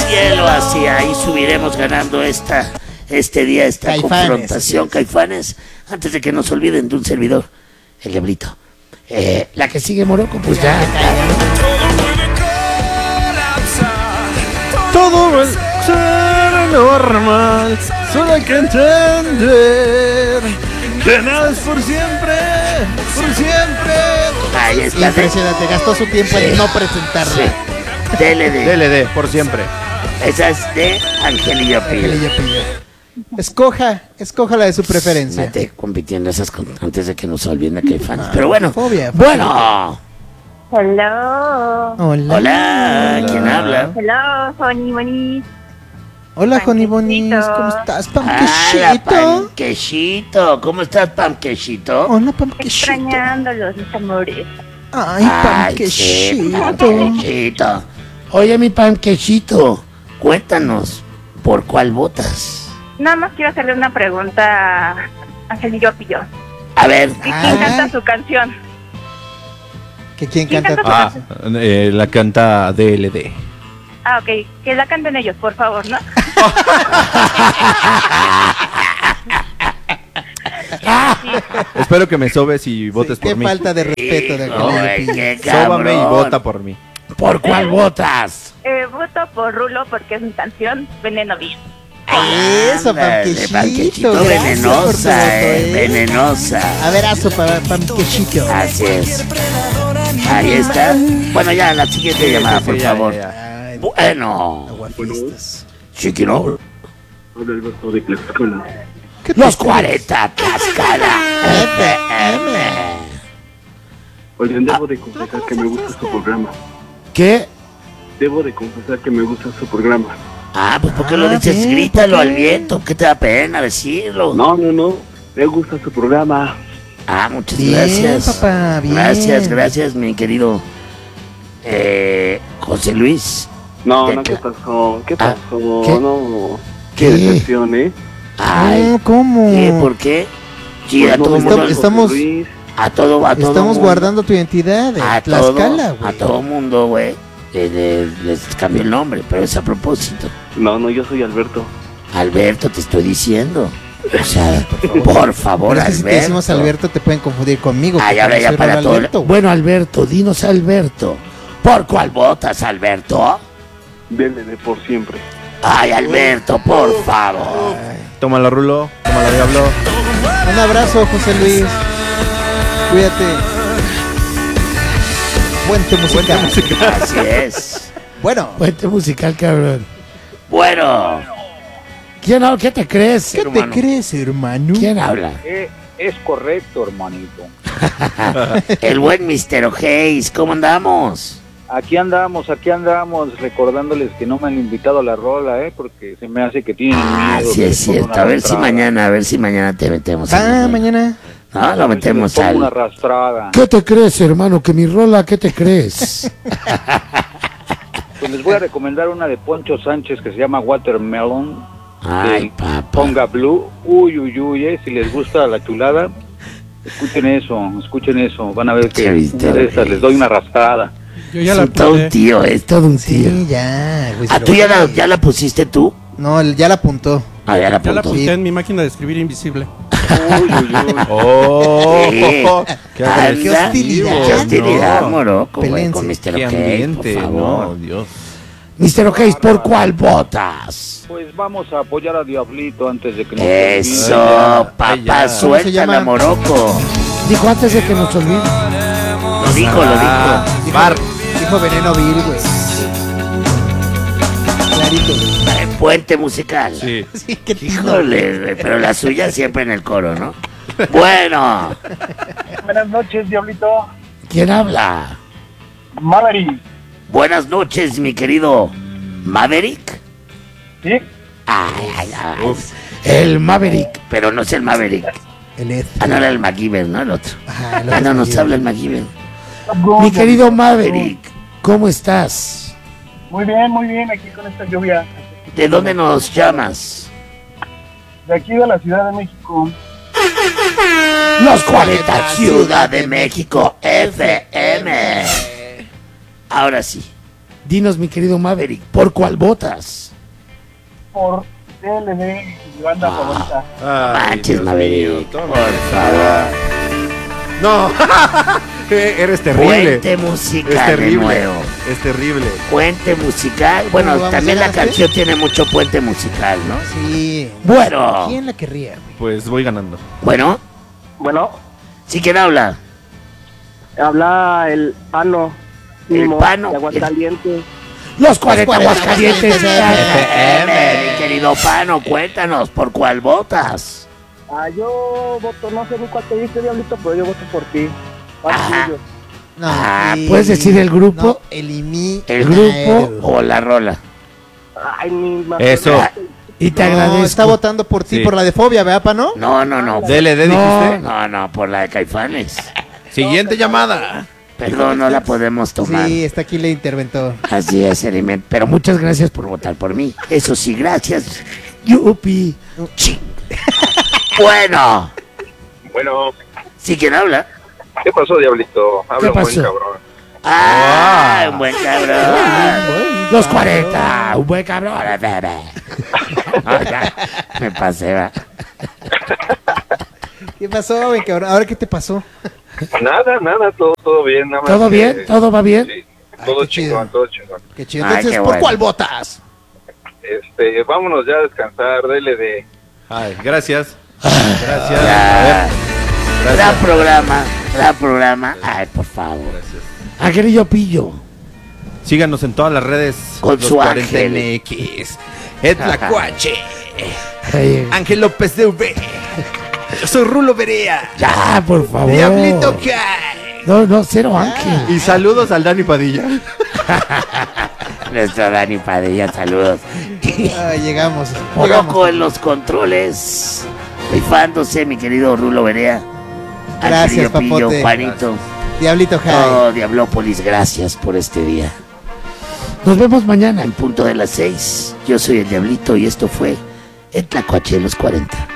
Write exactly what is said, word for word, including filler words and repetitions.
hielo, así ahí subiremos ganando esta, este día, esta Caifanes, confrontación, sí. Caifanes, antes de que nos olviden de un servidor, el Diablito. Eh, la que sigue, Morocco, pues ya. Todo va a ser normal, solo hay que entender que nada es por siempre, por siempre. Ahí está. Impresionante, gastó su tiempo sí. en no presentarla. Sí. D L D. D L D, por siempre. Esa es de Angelillo Pillo. Escoja, escoja la de su preferencia. Mete compitiendo esas con, antes de que nos olviden de Caifanes. Ah, Pero bueno, fobia, fobia. bueno. Hello. Hola. Hola. ¿Quién habla? Hello, Honey Bonnie. Hola, Honey Bonnie. ¿Cómo estás, Panquechito? Panquechito. ¿Cómo estás, Panquechito? Hola, Panquechito. Extrañándolos, mis amores. Ay, Panquechito. Panquechito. Oye, mi Panquechito, cuéntanos, ¿por cuál votas? Nada más quiero hacerle una pregunta a Angelillo Pillo. A ver. ¿Y quién ah. canta su canción? ¿Que quién, ¿Quién canta? canta ah, eh, la canta D L D. Ah, ok. Que la canten ellos, por favor, ¿no? Sí. Espero que me sobes y votes sí, por qué mí. Qué falta de respeto de Angelillo. Sóbame y vota por mí. ¿Por cuál votas? Eh, voto por Rulo porque es mi canción, Veneno Vivo. Eso, Panquechito. Panquechito venenosa, eh, venenosa. Abrazo para Panquechito. Así es. Ahí está. Bueno, ya la siguiente sí, llamada, sí, por ya, favor. Ya, ya. Bueno. Aguafiestas. Chiquino. Hola, Alberto de Tlaxcala. Los cuarenta, Tlaxcala. F M. Oigan, debo de confesar que me gusta su programa. ¿Qué? Debo de confesar que me gusta su programa. Ah, pues ¿por qué ah, lo dices? Bien, grítalo al viento, ¿qué te da pena decirlo? No, no, no, me gusta su programa. Ah, muchas bien, gracias. Papá, bien. Gracias, gracias, mi querido eh, José Luis. No, de no, ¿qué pasó? ¿Qué pasó? Ah, ¿qué? No, qué, qué decepción, ¿eh? Ay, no, ¿cómo? ¿Qué? ¿Por qué? Sí, pues a no, todo estamos, mundo. Estamos, a todo, a todo estamos mundo. guardando tu identidad de a Tlaxcala, güey. A todo mundo, güey. Les cambió el nombre, pero es a propósito. No, no, yo soy Alberto. Alberto, te estoy diciendo. O sea, por favor, pero es que Alberto. Si te decimos Alberto, te pueden confundir conmigo. Ay, ahora ya para todo. Alberto, bueno, Alberto, dinos Alberto. ¿Por cuál votas, Alberto? D L D por siempre. Ay, Alberto, por favor. Ay. Tómala, Rulo. Tómala, Diablo. Un abrazo, José Luis. Cuídate. Puente musical. Puente musical. Así es. Bueno. Puente musical, cabrón. Bueno. ¿Quién habla? ¿Qué te crees, ¿Qué hermano? te crees, hermano? ¿Quién habla? Eh, es correcto, hermanito. El buen mister O'Hays, ¿cómo andamos? Aquí andamos, aquí andamos, recordándoles que no me han invitado a la rola, ¿eh? Porque se me hace que tienen ah, miedo. Ah, sí, es cierto. A ver si mañana, a ver si mañana te metemos. Ah, mañana. No, lo metemos si al... una arrastrada. ¿Qué te crees, hermano? Que mi rola, ¿qué te crees? Pues les voy a recomendar una de Poncho Sánchez que se llama Watermelon. Ay, papá. Ponga Blue. Uy, uy, uy, eh. Si les gusta la chulada, escuchen eso, escuchen eso. Van a ver que una de esas les doy una arrastrada. Yo ya la puse. Todo un tío, es todo un tío. Sí, ya. Pues, ¿Ah, tú ya la, ya la pusiste tú? No, ya la apuntó. Ah, ya la apuntó. Ya la apunté en mi máquina de escribir invisible. Uy, uy, uy. Oh, sí. qué, qué hostilidad. Qué hostilidad, no. Morocco, güey, con mister O'Hays, por favor. No, Dios. mister O'Hays, ¿por cuál votas? Pues vamos a apoyar a Diablito antes de que nos Eso, olvide. papá, suéltala, Morocco. Dijo antes de que nos olvide. Lo dijo, lo dijo. Dijo, Bar. dijo Veneno Vil, güey. Clarito. Eh, puente musical. Sí. Sí, qué Híjole, pero la suya siempre en el coro, ¿no? Bueno. Buenas noches, Diablito. ¿Quién habla? Maverick. Buenas noches, mi querido Maverick. ¿Sí? Ay, ay, ay. Uf. El Maverick, pero no es el Maverick. El Ed. Ah, no era el MacGyver, ¿no? El otro. Ajá, el ah, no, nos MacGyver. habla el MacGyver. Mi querido Maverick, ¿cómo estás? Muy bien, muy bien, aquí con esta lluvia. ¿De dónde nos llamas? De aquí de la Ciudad de México. Los cuarenta, Ciudad de México, F M. Ahora sí. Dinos, mi querido Maverick, ¿por cuál votas? Por D L D, mi banda Ah. favorita. Ay, Manches, Dios Maverick, mío, toma. por favor. No, Eh, eres terrible. Puente Es musical de terrible. nuevo. Es terrible. Puente musical. Bueno, ¿Cómo vamos también a la llegar, canción tiene mucho puente musical, ¿no? Sí. Bueno. ¿Quién la querría, güey? Pues voy ganando. Bueno, Bueno, ¿sí quién habla? habla el Pano. El Mimo, Pano. de Aguascalientes. Los cuarenta cuarenta Aguascalientes. F M. Mi querido Pano, cuéntanos, ¿por cuál votas? Ah, yo voto, no sé ni cuál te dice, Diablito, pero yo voto por ti. ¿Cuál Ajá. tuyo? No, Ah, y- ¿puedes decir el grupo? No, el IMI. ¿El grupo o la rola? Ay, ni más. Eso. Y te No, agradezco. está votando por ti, Sí. por la de fobia, ¿verdad, Pano? No, no, no. D L D no, dijiste. no, no, por la de Caifanes. Siguiente llamada. Perdón, no la podemos tomar. Sí, está aquí el interventor. Así es, Element. Pero muchas gracias por votar por mí. Eso sí, gracias. Yupi. Ching. Bueno. Bueno, ¿Sí quién habla? ¿qué pasó, Diablito? Habla ¿Qué un buen pasó? cabrón. ¡Ah! Un buen cabrón. Los cuarenta. Un buen cabrón. Oiga, me pasé, va. ¿Qué pasó, güey, cabrón? ¿Ahora qué te pasó? Nada, nada, todo, todo bien. Nada más ¿Todo que- bien? ¿Todo va bien? Sí, Ay, todo qué chido. chingón, todo chingón. Qué chido. Ay, Entonces, qué ¿por bueno. cuál votas? Este, vámonos ya a descansar, dele de... Ay, gracias. Gracias. Ya. A ver. Gran Gracias. programa. Gran programa. Ay, por favor. Gracias. Angelillo Pillo. Síganos en todas las redes. Con los su cuarenta ángel. N X. Etlacuache. Ay, Ángel López de V. Yo soy Rulo Berea. ya, por favor. Diablito Kai. No, no, cero Ángel. Y saludos al Dani Padilla. Nuestro Dani Padilla, saludos. Ah, llegamos. Oloco llegamos. en los controles. Rifándose, mi querido Rulo Berea. Gracias, Angelillo Pillo, papote. Juanito. Diablito High. Todo Diablópolis, gracias por este día. Nos vemos mañana en punto de las seis. Yo soy el Diablito y esto fue El Tlacuache de los cuarenta.